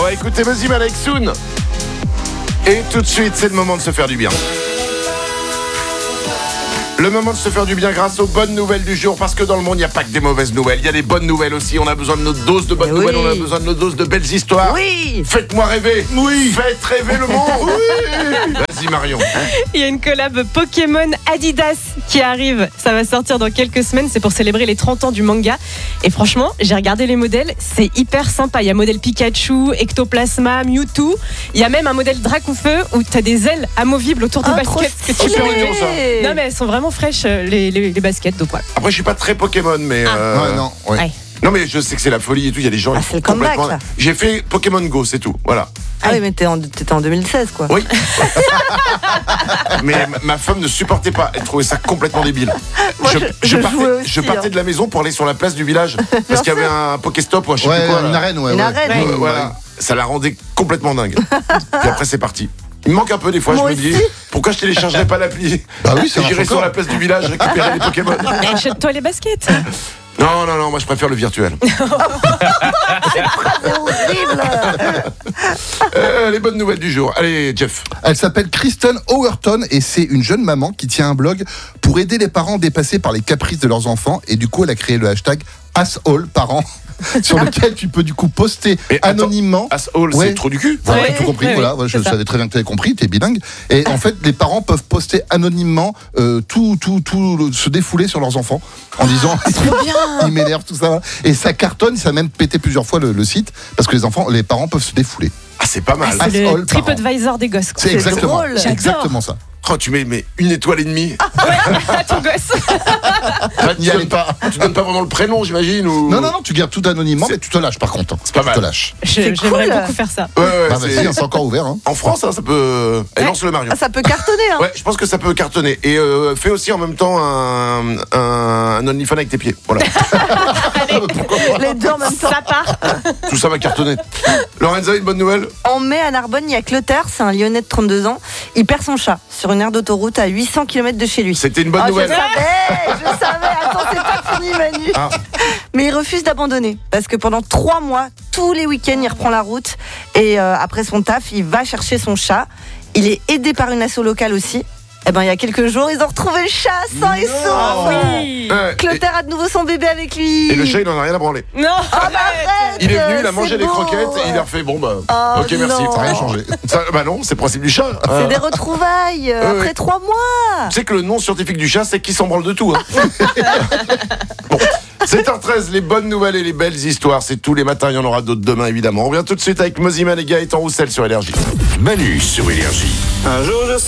va écouter Moziman avec Soon. Et tout de suite, c'est le moment de se faire du bien. Le moment de se faire du bien grâce aux bonnes nouvelles du jour, parce que dans le monde, il n'y a pas que des mauvaises nouvelles, il y a des bonnes nouvelles aussi. On a besoin de notre dose de bonnes nouvelles, on a besoin de notre dose de belles histoires. Oui. Faites-moi rêver. Oui. Faites rêver le monde. Oui. Vas-y Marion. Il y a une collab Pokémon Adidas qui arrive. Ça va sortir dans quelques semaines. C'est pour célébrer les 30 ans du manga. Et franchement, j'ai regardé les modèles. C'est hyper sympa. Il y a modèle Pikachu, Ectoplasma, Mewtwo. Il y a même un modèle Dracofeu où tu as des ailes amovibles autour des baskets. Que tu c'est peux mignon, enlever. ça. Non mais elles sont vraiment fraîches les baskets. Donc voilà. Après, je suis pas très Pokémon, mais. Non, ouais. Ouais. Non, mais je sais que c'est la folie et tout. Il y a des gens. Ah, ils c'est le font complètement- comeback, là. J'ai fait Pokémon Go, c'est tout. Voilà. Ah oui, mais t'étais en 2016, quoi. Oui. Mais ma femme ne supportait pas. Elle trouvait ça complètement débile. Moi, je jouais aussi, je partais hein. de la maison pour aller sur la place du village parce qu'il y avait un Pokéstop ou un je sais Ouais, plus quoi. là. une arène, ouais. Une ouais. arène. Ouais, ouais. Voilà. Ça la rendait complètement dingue. Puis après, c'est parti. Il me manque un peu des fois, Moi je me dis, aussi. pourquoi je téléchargerais pas l'appli? Bah oui, ça Et marche j'irai sur encore. la place du village récupérer les Pokémon. Mais achète-toi les baskets. Non, moi je préfère le virtuel. C'est horrible. Les bonnes nouvelles du jour. Allez, Jeff. Elle s'appelle Kristen Overton et c'est une jeune maman qui tient un blog pour aider les parents dépassés par les caprices de leurs enfants. Et du coup, elle a créé le hashtag #AssAllParents sur lequel tu peux du coup poster Mais attends, anonymement. Asshole, Ouais. c'est trop du cul. Voilà, Ouais, t'as tout compris, ouais, voilà. oui, Ouais, je c'est ça. savais très bien que tu avais compris, tu es bilingue. Et en fait, les parents peuvent poster anonymement tout se défouler sur leurs enfants en disant ils m'énervent, tout ça. Et ça cartonne, ça a même pété plusieurs fois le site parce que les parents peuvent se défouler. Ah, c'est pas mal. C'est le All parents. TripAdvisor des gosses. Quoi. C'est exactement, drôle. exactement ça. Oh, tu mets mais une étoile et demie. À ton gosse. N'y allez pas. Tu donnes pas vraiment le prénom, j'imagine ou... Non, tu gardes tout anonymement, C'est- mais tu te lâches par contre. C'est pas Tu mal. te lâches. J'aimerais cool. beaucoup faire ça. Ouais, Bah c'est- vas-y, c'est encore ouvert. Hein. En France, hein, ça peut. Et lance le Marion. Ah, ça peut cartonner, hein. Ouais, je pense que ça peut cartonner. Et fais aussi en même temps un OnlyFans avec tes pieds. Voilà. Les deux en même temps. Ça part. Tout ça va cartonner. Lorenza, une bonne nouvelle? En mai, à Narbonne, il y a Clotaire, c'est un Lyonnais de 32 ans. Il perd son chat sur une aire d'autoroute à 800 km de chez lui. C'était une bonne Ah, nouvelle. je savais. Attends, c'est pas fini, Manu. Ah. Mais il refuse d'abandonner parce que pendant 3 mois, tous les week-ends, il reprend la route et après son taf, il va chercher son chat. Il est aidé par une asso locale aussi. Eh ben, il y a quelques jours, ils ont retrouvé le chat sain et sauf. Oui. Clotaire a de nouveau son bébé avec lui. Et le chat, il en a rien à branler. Non. Ah bah arrête. Il est venu, il a C'est mangé les beau. croquettes et il a refait bon bah. Oh, ok, merci. non. Ça n'a rien changé. Bah non, c'est le principe du chat. C'est des retrouvailles après oui. 3 mois. Tu sais que le nom scientifique du chat, c'est qu'il s'en branle de tout. Hein. Bon, 7h13, les bonnes nouvelles et les belles histoires, c'est tous les matins, il y en aura d'autres demain évidemment. On revient tout de suite avec Moziman et Gaëtan Roussel sur Énergie. Manu sur Énergie. Un jour je